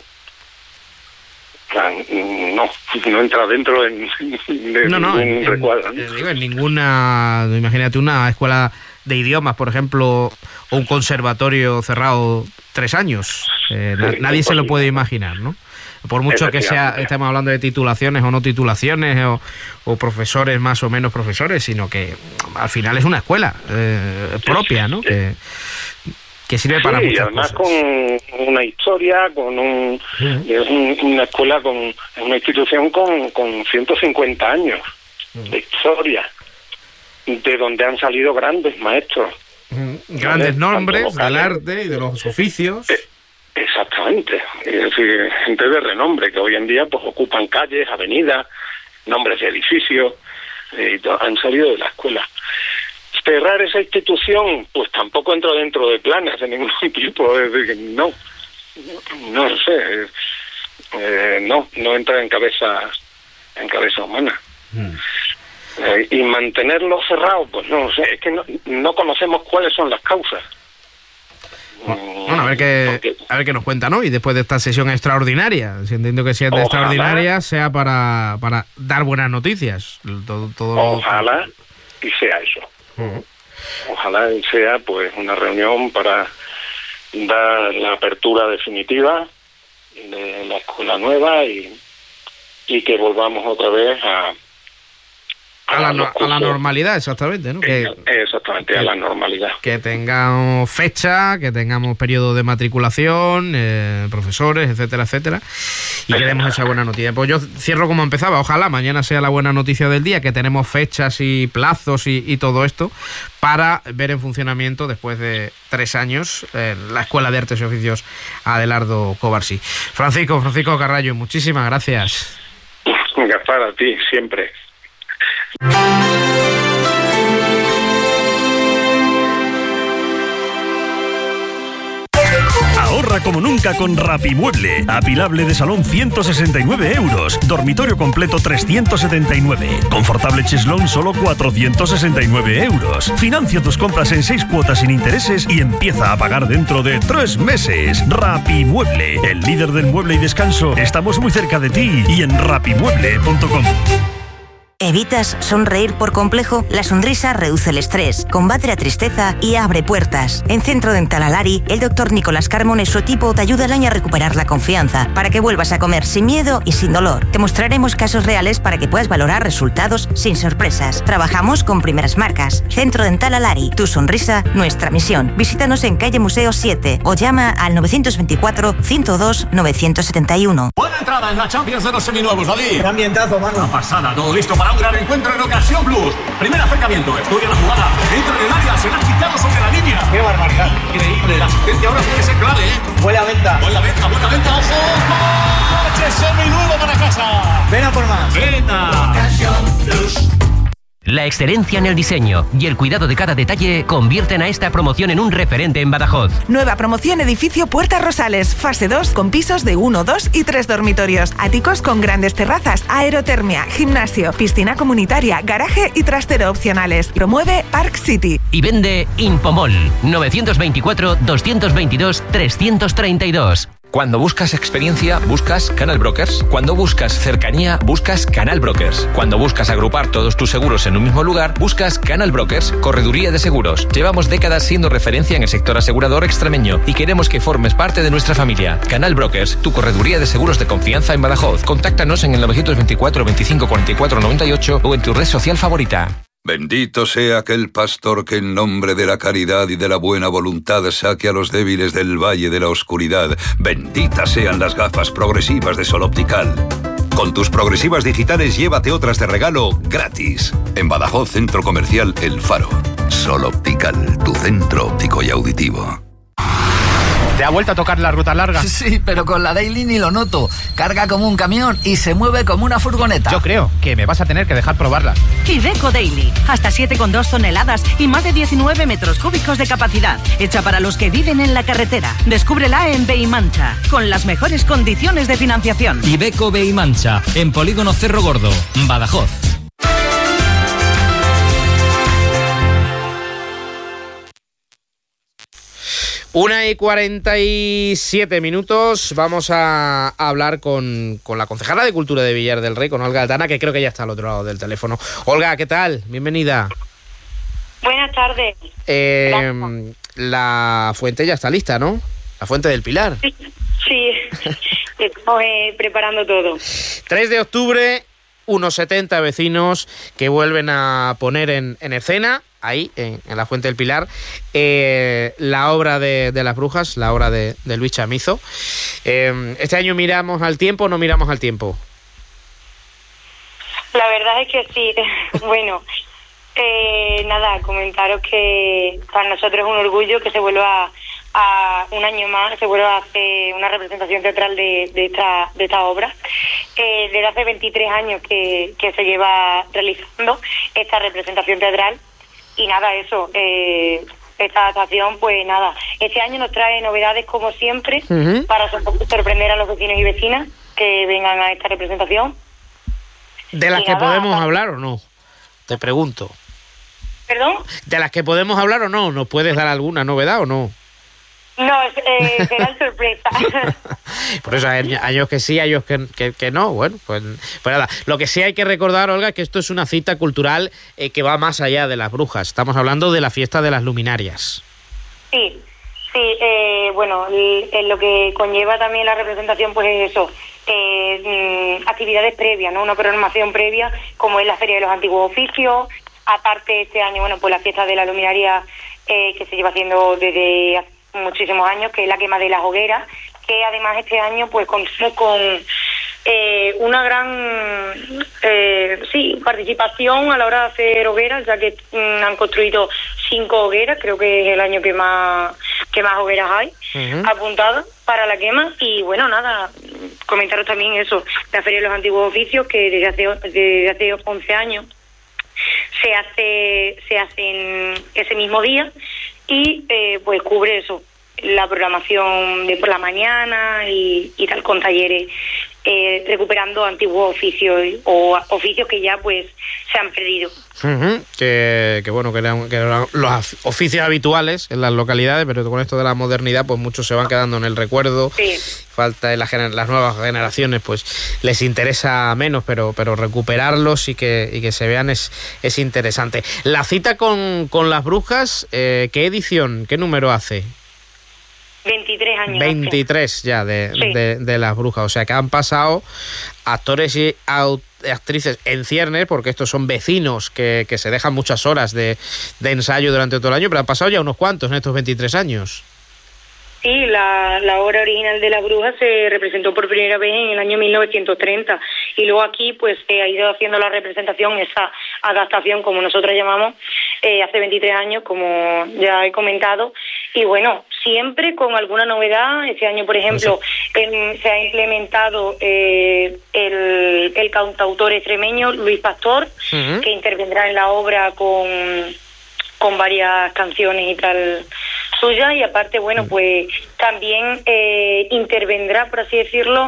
No entra dentro de ningún recuadro. Digo, en ninguna, imagínate una escuela de idiomas, por ejemplo, o un conservatorio cerrado 3 años. Nadie se lo puede imaginar, ¿no? Por mucho que estemos hablando de titulaciones o no titulaciones, o profesores más o menos profesores, sino que al final es una escuela propia, ¿no? Que sirve para muchas y además cosas. Con una historia, con una escuela, con una institución con 150 años de historia, de donde han salido grandes maestros. Grandes nombres del arte y de los oficios. Exactamente, es decir, gente de renombre que hoy en día pues ocupan calles, avenidas, nombres de edificios, han salido de la escuela. Cerrar esa institución, pues tampoco entra dentro de planes de ningún tipo, es decir, no sé, no entra en cabeza humana. Y mantenerlo cerrado, pues no sé, es que no conocemos cuáles son las causas. Bueno, a ver qué nos cuenta, ¿no? Y después de esta sesión extraordinaria, entiendo que si es de extraordinaria, sea para dar buenas noticias. Ojalá y sea eso. Ojalá y sea pues una reunión para dar la apertura definitiva de la escuela nueva y que volvamos otra vez a la normalidad, exactamente, ¿no? Exactamente, a la normalidad. Que tengamos fecha, que tengamos periodo de matriculación, profesores, etcétera, etcétera, y que demos esa buena noticia. Pues yo cierro como empezaba, ojalá mañana sea la buena noticia del día, que tenemos fechas y plazos y todo esto para ver en funcionamiento después de 3 años la Escuela de Artes y Oficios Adelardo Covarsí. Francisco Carrallo, muchísimas gracias. Gaspar, a ti, siempre. Ahorra como nunca con Rapimueble. Apilable de salón 169 euros. Dormitorio completo 379. Confortable cheslón solo 469 euros. Financia tus compras en 6 cuotas sin intereses y empieza a pagar dentro de 3 meses. Rapimueble, el líder del mueble y descanso. Estamos muy cerca de ti y en rapimueble.com. ¿Evitas sonreír por complejo? La sonrisa reduce el estrés, combate la tristeza y abre puertas. En Centro Dental Alari, el doctor Nicolás Carmona y su equipo te ayudarán a recuperar la confianza para que vuelvas a comer sin miedo y sin dolor. Te mostraremos casos reales para que puedas valorar resultados sin sorpresas. Trabajamos con primeras marcas. Centro Dental Alari, tu sonrisa, nuestra misión. Visítanos en calle Museo 7 o llama al 924-102-971. Buena entrada en la Champions de los seminuevos, David. Qué ambientazo, mano. Una pasada, todo listo para un gran encuentro en Ocasión Plus. Primer acercamiento, estudia la jugada, entra en el área, será quitado sobre la línea. ¡Qué barbaridad! Increíble, la asistencia ahora puede ser clave, ¿eh? Buena venta, ojo. ¡Coche seminuevo para casa! Ven a por más. Venta. Ocasión Plus. La excelencia en el diseño y el cuidado de cada detalle convierten a esta promoción en un referente en Badajoz. Nueva promoción edificio Puertas Rosales, fase 2 con pisos de 1, 2 y 3 dormitorios. Áticos con grandes terrazas, aerotermia, gimnasio, piscina comunitaria, garaje y trastero opcionales. Promueve Park City. Y vende Impomol 924-222-332. Cuando buscas experiencia, buscas Canal Brokers. Cuando buscas cercanía, buscas Canal Brokers. Cuando buscas agrupar todos tus seguros en un mismo lugar, buscas Canal Brokers, correduría de seguros. Llevamos décadas siendo referencia en el sector asegurador extremeño y queremos que formes parte de nuestra familia. Canal Brokers, tu correduría de seguros de confianza en Badajoz. Contáctanos en el 924 25 44 98 o en tu red social favorita. Bendito sea aquel pastor que en nombre de la caridad y de la buena voluntad saque a los débiles del valle de la oscuridad. Benditas sean las gafas progresivas de Sol Optical. Con tus progresivas digitales llévate otras de regalo gratis. En Badajoz, Centro Comercial El Faro. Sol Optical, tu centro óptico y auditivo. ¿Te ha vuelto a tocar la ruta larga? Sí, pero con la Daily ni lo noto. Carga como un camión y se mueve como una furgoneta. Yo creo que me vas a tener que dejar probarla. Iveco Daily. Hasta 7,2 toneladas y más de 19 metros cúbicos de capacidad. Hecha para los que viven en la carretera. Descúbrela en Beimancha, con las mejores condiciones de financiación. Iveco Beimancha, en Polígono Cerro Gordo, Badajoz. Una y 47 minutos. Vamos a hablar con la concejala de Cultura de Villar del Rey, con Olga Altana, que creo que ya está al otro lado del teléfono. Olga, ¿qué tal? Bienvenida. Buenas tardes. La fuente ya está lista, ¿no? La fuente del Pilar. Sí. Estamos preparando todo. 3 de octubre, unos 70 vecinos que vuelven a poner en escena, ahí, en la Fuente del Pilar, la obra de las brujas, la obra de Luis Chamizo. Este año miramos al tiempo, ¿no miramos al tiempo? La verdad es que sí. Bueno, nada, comentaros que para nosotros es un orgullo que se vuelva a un año más, se vuelva a hacer una representación teatral de esta obra. Desde hace 23 años que se lleva realizando esta representación teatral. Y nada, eso, esta adaptación, pues nada, este año nos trae novedades como siempre, para sorprender a los vecinos y vecinas que vengan a esta representación. ¿De las que podemos hablar o no? Te pregunto. ¿Perdón? ¿De las que podemos hablar o no? ¿Nos puedes dar alguna novedad o no? No, será sorpresa. Por eso hay años que sí, años que no. Bueno, pues nada. Lo que sí hay que recordar, Olga, que esto es una cita cultural que va más allá de las brujas. Estamos hablando de la fiesta de las luminarias. Sí, bueno, lo que conlleva también la representación, pues es eso, actividades previas, ¿no? Una programación previa, como es la Feria de los Antiguos Oficios. Aparte, este año, bueno, pues la fiesta de la luminaria que se lleva haciendo desde hace muchísimos años, que es la quema de las hogueras, que además este año pues contamos con una gran participación a la hora de hacer hogueras, ya que han construido 5 hogueras, creo que es el año que más hogueras hay apuntadas para la quema. Y bueno, nada, comentaros también eso, la Feria de los Antiguos Oficios, que desde hace 11 años se hace en ese mismo día, y pues cubre eso, la programación de por la mañana y tal, con talleres recuperando antiguos oficios o oficios que ya pues se han perdido. Que bueno, que eran los oficios habituales en las localidades, pero con esto de la modernidad pues muchos se van quedando en el recuerdo. Sí. Falta en las nuevas generaciones pues les interesa menos, pero recuperarlos y que se vean es interesante. La cita con las brujas, ¿qué edición, qué número hace? 23 años. 23 ya de las brujas, o sea que han pasado actores y actrices en ciernes, porque estos son vecinos que se dejan muchas horas de ensayo durante todo el año, pero han pasado ya unos cuantos en estos 23 años. Sí, la obra original de La Bruja se representó por primera vez en el año 1930 y luego aquí pues se ha ido haciendo la representación, esa adaptación como nosotros llamamos, hace 23 años, como ya he comentado, y bueno, siempre con alguna novedad. Este año, por ejemplo, se ha implementado el cantautor extremeño Luis Pastor, que intervendrá en la obra con varias canciones y tal suyas, y aparte, bueno, pues también intervendrá, por así decirlo,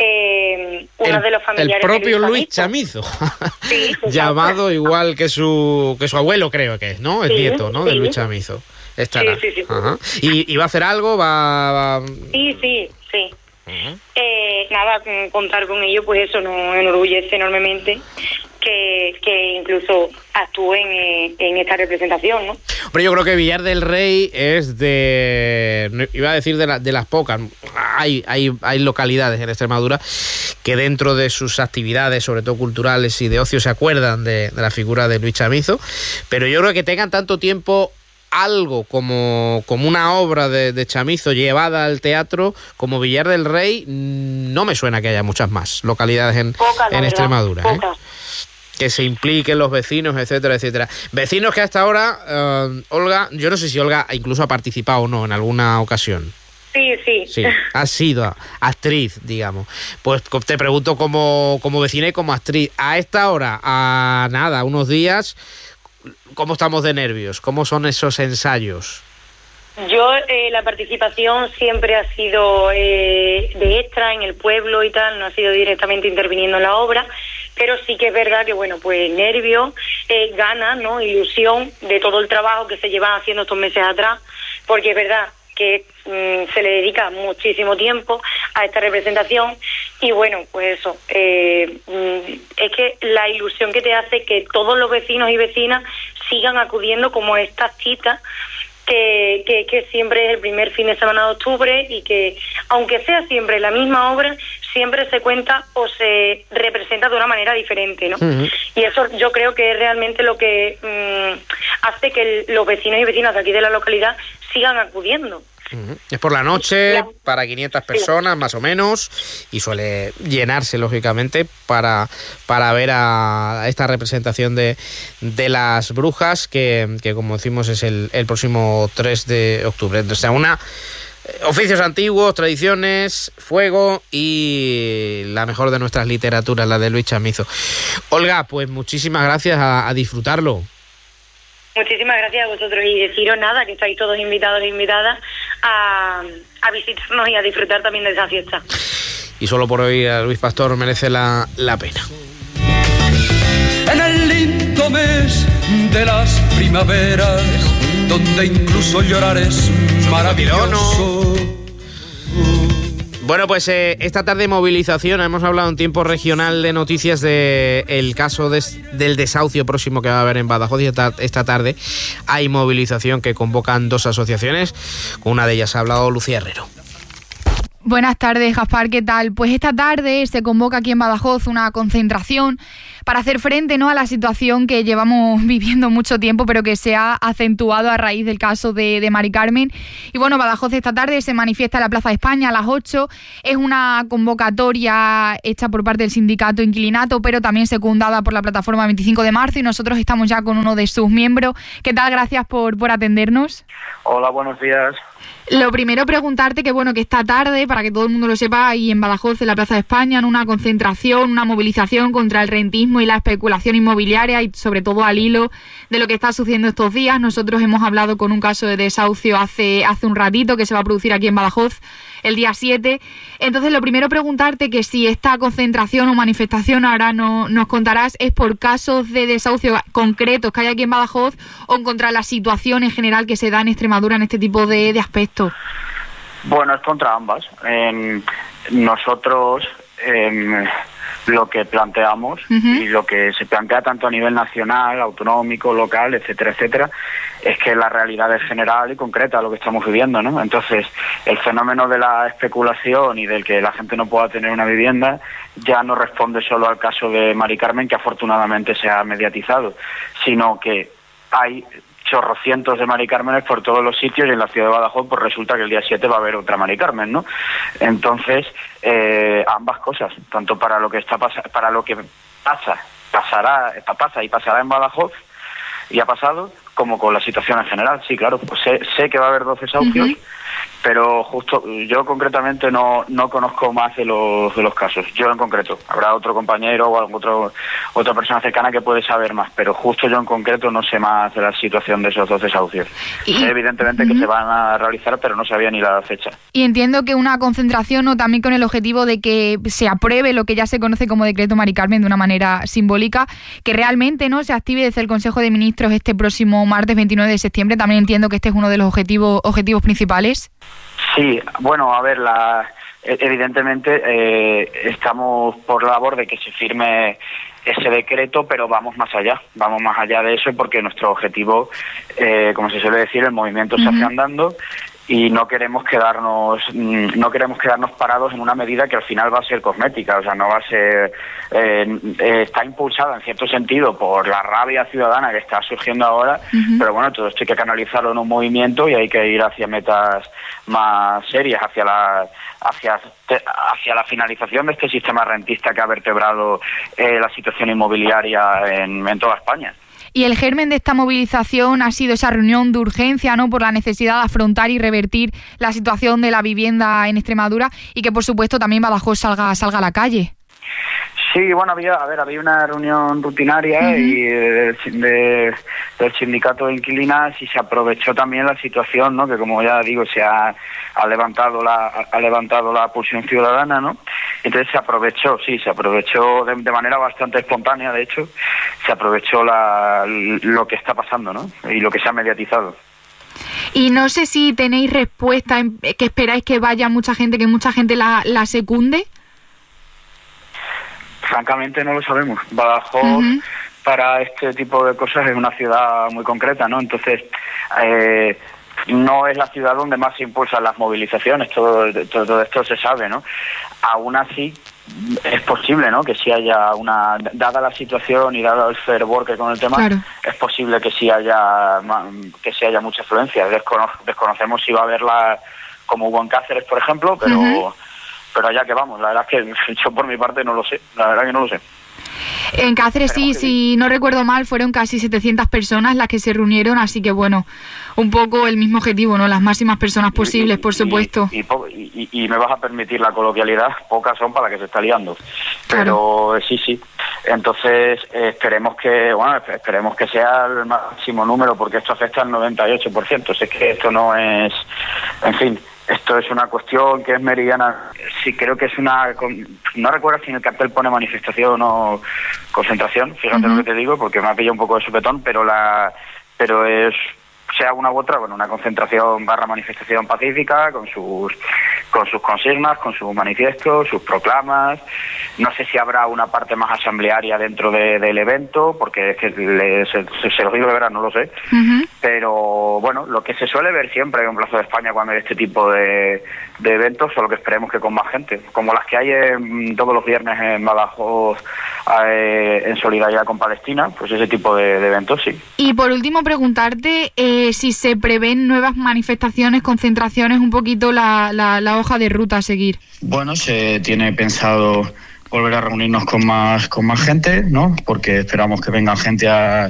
uno de los familiares. El propio Luis Chamizo, sí, llamado igual que su abuelo, creo que es, ¿no? El nieto, ¿no? De Luis Chamizo. Estará. Sí. Ajá. ¿Y va a hacer algo? ¿Va? Sí. Nada, contar con ello, pues eso nos enorgullece enormemente que incluso actúen en esta representación, ¿no? Pero yo creo que Villar del Rey es iba a decir de las pocas, hay localidades en Extremadura que dentro de sus actividades, sobre todo culturales y de ocio, se acuerdan de la figura de Luis Chamizo, pero yo creo que tengan tanto tiempo algo como una obra de Chamizo llevada al teatro como Villar del Rey, no me suena que haya muchas más localidades en Extremadura, que se impliquen los vecinos, etcétera, etcétera. Vecinos que hasta ahora, Olga, yo no sé si Olga incluso ha participado o no en alguna ocasión. Sí. Has sido actriz, digamos. Pues te pregunto como vecina y como actriz, a esta hora, a nada, unos días, ¿cómo estamos de nervios? ¿Cómo son esos ensayos? Yo, la participación siempre ha sido de extra en el pueblo y tal, no ha sido directamente interviniendo en la obra, pero sí que es verdad que, bueno, pues nervios, ganas, ¿no? Ilusión de todo el trabajo que se lleva haciendo estos meses atrás, porque es verdad que se le dedica muchísimo tiempo a esta representación y bueno, pues eso, es que la ilusión que te hace que todos los vecinos y vecinas sigan acudiendo como a estas citas que siempre es el primer fin de semana de octubre y que aunque sea siempre la misma obra, siempre se cuenta o se representa de una manera diferente, ¿no? Y eso yo creo que es realmente lo que hace que los vecinos y vecinas de aquí de la localidad sigan acudiendo. Es por la noche, para 500 personas más o menos, y suele llenarse lógicamente para ver a esta representación de las brujas que como decimos es el próximo 3 de octubre. O sea, oficios antiguos, tradiciones, fuego y la mejor de nuestras literaturas, la de Luis Chamizo. Olga, pues muchísimas gracias, a disfrutarlo. Muchísimas gracias a vosotros y deciros nada, que estáis todos invitados e invitadas a visitarnos y a disfrutar también de esa fiesta. Y solo por hoy a Luis Pastor merece la pena. En el lindo mes de las primaveras, donde incluso llorar es maravilloso. Bueno, pues esta tarde movilización, hemos hablado en tiempo regional de noticias del caso del desahucio próximo que va a haber en Badajoz, y esta tarde hay movilización que convocan 2 asociaciones, con una de ellas ha hablado Lucía Herrero. Buenas tardes, Gaspar, ¿qué tal? Pues esta tarde se convoca aquí en Badajoz una concentración para hacer frente, ¿no?, a la situación que llevamos viviendo mucho tiempo, pero que se ha acentuado a raíz del caso de Mari Carmen. Y bueno, Badajoz esta tarde se manifiesta en la Plaza de España a las 8. Es una convocatoria hecha por parte del sindicato Inquilinato, pero también secundada por la plataforma 25 de marzo, y nosotros estamos ya con uno de sus miembros. ¿Qué tal? Gracias por atendernos. Hola, buenos días. Lo primero, preguntarte que esta tarde, para que todo el mundo lo sepa, ahí en Badajoz, en la Plaza de España, en una concentración, una movilización contra el rentismo y la especulación inmobiliaria, y sobre todo al hilo de lo que está sucediendo estos días. Nosotros hemos hablado con un caso de desahucio hace un ratito que se va a producir aquí en Badajoz el día 7. Entonces, lo primero, preguntarte que si esta concentración o manifestación, ahora nos contarás, es por casos de desahucio concretos que hay aquí en Badajoz o contra la situación en general que se da en Extremadura en este tipo de aspectos. Bueno, es contra ambas. Nosotros lo que planteamos y lo que se plantea tanto a nivel nacional, autonómico, local, etcétera, etcétera, es que la realidad es general y concreta lo que estamos viviendo, ¿no? Entonces, el fenómeno de la especulación y del que la gente no pueda tener una vivienda ya no responde solo al caso de Mari Carmen, que afortunadamente se ha mediatizado, sino que hay chorrocientos de Mari Cármenes por todos los sitios, y en la ciudad de Badajoz pues resulta que el día 7 va a haber otra Mari Carmen, ¿no? Entonces, ambas cosas, tanto para lo que para lo que pasa y pasará en Badajoz, y ha pasado, como con la situación en general. Sí, claro, pues sé que va a haber 12 desahucios, pero justo yo concretamente no conozco más de los casos. Yo en concreto, habrá otro compañero o otra persona cercana que puede saber más, pero justo yo en concreto no sé más de la situación de esos 12 desahucios. Sé evidentemente que se van a realizar, pero no sabía ni la fecha. Y entiendo que una concentración, ¿no?, también con el objetivo de que se apruebe lo que ya se conoce como decreto Mari Carmen de una manera simbólica, que realmente no se active desde el Consejo de Ministros este próximo martes 29 de septiembre. También entiendo que este es uno de los objetivos principales. Sí, bueno, a ver, evidentemente estamos por la labor de que se firme ese decreto, pero vamos más allá de eso, porque nuestro objetivo, como se suele decir, el movimiento se hace andando, y no queremos quedarnos parados en una medida que al final va a ser cosmética. O sea, no va a ser está impulsada en cierto sentido por la rabia ciudadana que está surgiendo ahora, pero bueno, todo esto hay que canalizarlo en un movimiento, y hay que ir hacia metas más serias, hacia la finalización de este sistema rentista que ha vertebrado la situación inmobiliaria en toda España. Y el germen de esta movilización ha sido esa reunión de urgencia, ¿no?, por la necesidad de afrontar y revertir la situación de la vivienda en Extremadura, y que por supuesto también Badajoz salga a la calle. Sí, bueno, había una reunión rutinaria y del sindicato de inquilinas, y se aprovechó también la situación, ¿no?, que como ya digo se ha levantado la pulsión ciudadana, ¿no? Entonces se aprovechó de manera bastante espontánea, de hecho, se aprovechó lo que está pasando, ¿no?, y lo que se ha mediatizado. Y no sé si tenéis respuesta, que esperáis que vaya mucha gente la secunde. Francamente no lo sabemos. Badajoz para este tipo de cosas es una ciudad muy concreta, ¿no? Entonces no es la ciudad donde más se impulsan las movilizaciones, todo esto se sabe, ¿no? Aún así es posible, ¿no?, que sí haya dada la situación y dado el fervor que con el tema, claro, es posible que sí haya mucha afluencia. Desconocemos si va a haberla como hubo en Cáceres, por ejemplo, pero allá que vamos. La verdad es que yo por mi parte no lo sé, la verdad que no lo sé. En Cáceres sí, si no recuerdo mal, fueron casi 700 personas las que se reunieron, así que bueno, un poco el mismo objetivo, ¿no? Las máximas personas posibles, por supuesto. Y me vas a permitir la coloquialidad, pocas son para las que se está liando. Pero claro, sí. Entonces esperemos que sea el máximo número, porque esto afecta al 98%. Es que esto no es, en fin, esto es una cuestión que es meridiana. Sí, creo que es no recuerdo si en el cartel pone manifestación o concentración, fíjate lo que te digo, porque me ha pillado un poco de sopetón, pero es sea una u otra, bueno, una concentración / manifestación pacífica, con sus consignas, con sus manifiestos, sus proclamas. No sé si habrá una parte más asamblearia dentro del evento, porque es que se los digo de verdad, no lo sé. Pero bueno, lo que se suele ver siempre en Plaza de España cuando hay este tipo de eventos, solo que esperemos que con más gente, como las que hay todos los viernes en Badajoz, en solidaridad con Palestina, pues ese tipo de eventos, sí. Y por último, preguntarte si se prevén nuevas manifestaciones, concentraciones, un poquito la hoja de ruta a seguir. Bueno, se tiene pensado volver a reunirnos con más gente, ¿no? Porque esperamos que venga gente a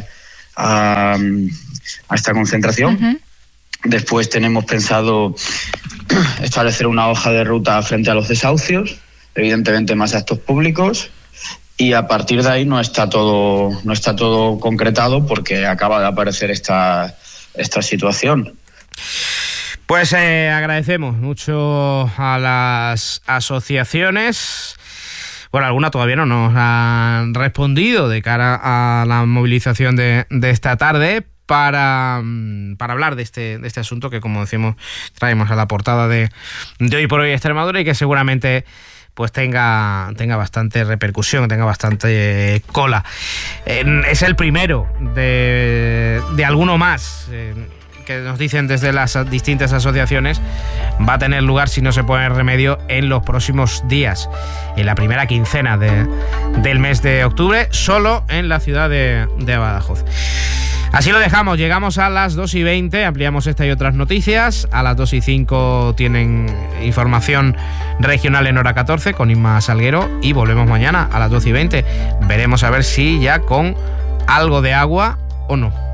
esta concentración. Después tenemos pensado establecer una hoja de ruta frente a los desahucios, evidentemente más actos públicos, y a partir de ahí no está todo concretado porque acaba de aparecer esta situación. Pues agradecemos mucho a las asociaciones. Bueno, algunas todavía no nos han respondido de cara a la movilización de esta tarde para hablar de este asunto que, como decimos, traemos a la portada de Hoy por Hoy Extremadura y que seguramente pues tenga bastante repercusión, tenga bastante cola. Es el primero de alguno más que nos dicen desde las distintas asociaciones va a tener lugar, si no se pone remedio, en los próximos días, en la primera quincena del mes de octubre, solo en la ciudad de Badajoz. Así lo dejamos, llegamos a las 2:20, ampliamos esta y otras noticias. A las 2:05 tienen información regional en hora 14 con Inma Salguero y volvemos mañana a las 12:20. Veremos a ver si ya con algo de agua o no.